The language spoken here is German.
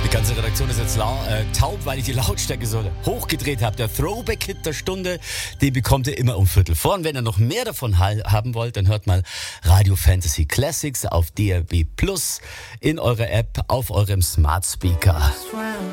Die ganze Redaktion ist jetzt taub, weil ich die Lautstärke so hochgedreht habe. Der Throwback-Hit der Stunde, den bekommt ihr immer um Viertel vor. Und wenn ihr noch mehr davon haben wollt, dann hört mal Radio Fantasy Classics auf DRB Plus in eurer App, auf eurem Smart Speaker.